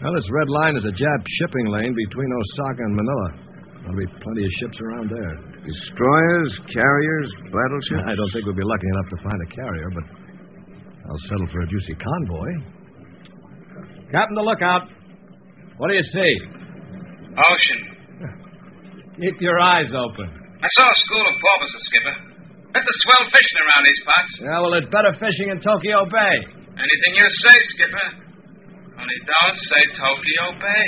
Well, this red line is a Jap shipping lane between Osaka and Manila. There'll be plenty of ships around there. Destroyers, carriers, battleships? I don't think we'll be lucky enough to find a carrier, but I'll settle for a juicy convoy. Captain, the lookout. What do you see? Ocean. Keep your eyes open. I saw a school of porpoises, Skipper. Bet the swell fishing around these parts. Yeah, well, it's better fishing in Tokyo Bay. Anything you say, Skipper. Only don't say Tokyo Bay.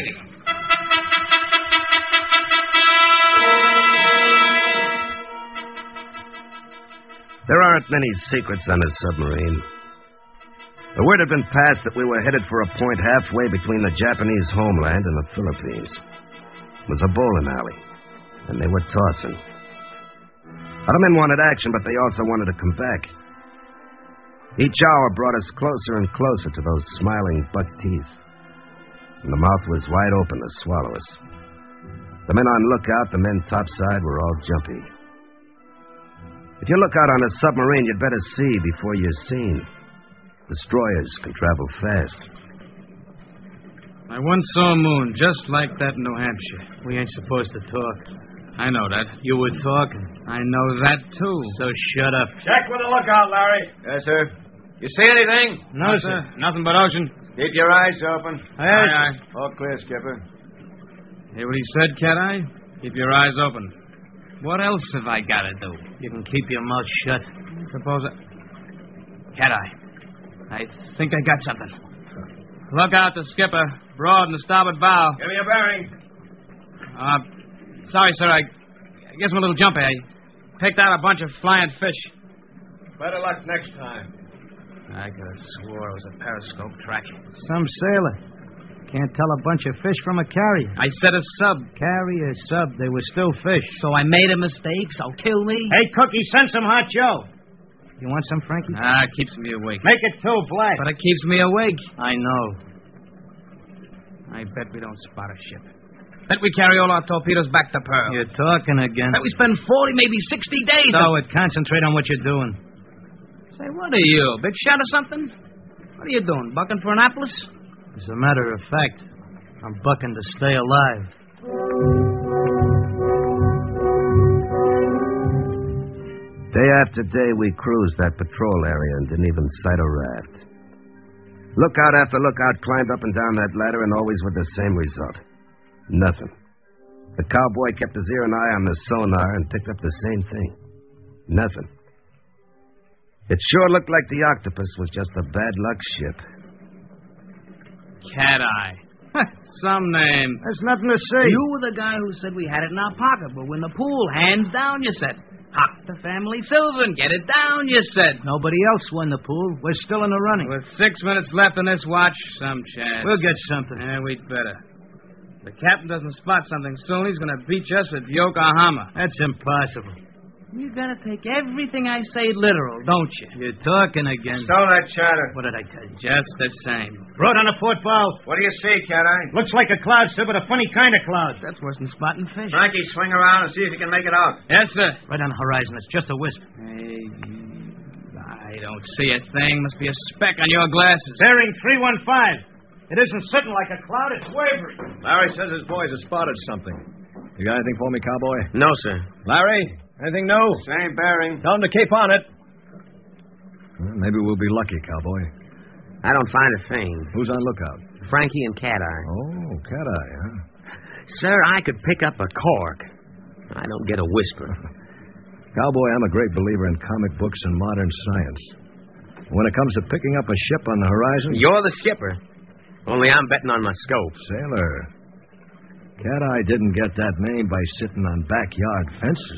There aren't many secrets on a submarine. The word had been passed that we were headed for a point halfway between the Japanese homeland and the Philippines. It was a bowling alley, and they were tossing. Other men wanted action, but they also wanted to come back. Each hour brought us closer and closer to those smiling buck teeth, and the mouth was wide open to swallow us. The men on lookout, the men topside, were all jumpy. If you look out on a submarine, you'd better see before you're seen. Destroyers can travel fast. I once saw a moon just like that in New Hampshire. We ain't supposed to talk. I know that. You were talking. I know that, too. So shut up. Check with the lookout, Larry. Yes, sir. You see anything? No, sir. Nothing but ocean. Keep your eyes open. Aye. All clear, Skipper. Hear what he said, Cat-Eye? Keep your eyes open. What else have I got to do? You can keep your mouth shut. Suppose Cat-Eye, I think I got something. Look out, the skipper. Broad in the starboard bow. Give me a bearing. Sorry, sir. I guess I'm a little jumpy. I picked out a bunch of flying fish. Better luck next time. I could have swore it was a periscope track. Some sailor. Can't tell a bunch of fish from a carrier. I said a sub. Carrier, sub. They were still fish. So I made a mistake, so kill me? Hey, Cookie, send some hot Joe. You want some, Frankie? It keeps me awake. Make it two, Black. But it keeps me awake. I know. I bet we don't spot a ship. Bet we carry all our torpedoes back to Pearl. You're talking again. Bet we spend 40, maybe 60 days. So concentrate on what you're doing. Say, what are you, big shot or something? What are you doing, bucking for Annapolis? As a matter of fact, I'm bucking to stay alive. Day after day, we cruised that patrol area and didn't even sight a raft. Lookout after lookout climbed up and down that ladder, and always with the same result. Nothing. The cowboy kept his ear and eye on the sonar and picked up the same thing. Nothing. It sure looked like the Octopus was just a bad luck ship. Cat-Eye. Some name. There's nothing to see. You were the guy who said we had it in our pocket, but when the pool, hands down, you said. Hock the family silver and get it down, you said. Nobody else won the pool. We're still in the running. With 6 minutes left in this watch, some chance. We'll get something. Yeah, we'd better. If the captain doesn't spot something soon, he's going to beach us at Yokohama. That's impossible. You got to take everything I say literal, don't you? You're talking again. Stole that charter. What did I tell you? Just the same. Broad on the port bow. What do you see, Cat-Eye? Looks like a cloud, sir, but a funny kind of cloud. That's worse than spotting fish. Frankie, swing around and see if you can make it out. Yes, sir. Right on the horizon. It's just a wisp. Hey, I don't see a thing. Must be a speck on your glasses. Bearing 315. It isn't sitting like a cloud. It's wavering. Larry says his boys have spotted something. You got anything for me, cowboy? No, sir. Larry, anything new? Same bearing. Tell him to keep on it. Well, maybe we'll be lucky, cowboy. I don't find a thing. Who's on lookout? Frankie and Cat-Eye. Oh, Cat-Eye, huh? Sir, I could pick up a cork. I don't get a whisper. Cowboy, I'm a great believer in comic books and modern science. When it comes to picking up a ship on the horizon... You're the skipper. Only I'm betting on my scope. Sailor. Cat-Eye didn't get that name by sitting on backyard fences.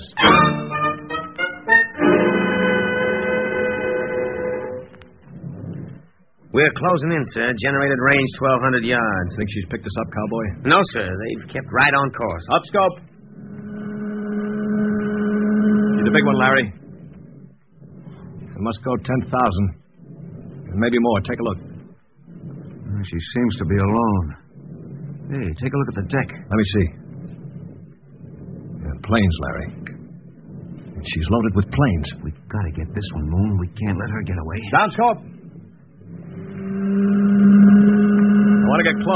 We're closing in, sir. Generated range 1,200 yards. Think she's picked us up, cowboy? No, sir. They've kept right on course. Up scope. She's a big one, Larry. It must go 10,000. Maybe more. Take a look. She seems to be alone. Hey, take a look at the deck. Let me see. Yeah, planes, Larry. She's loaded with planes. We gotta get this one, Moon. We can't let her get away. Down scope. I want to get close.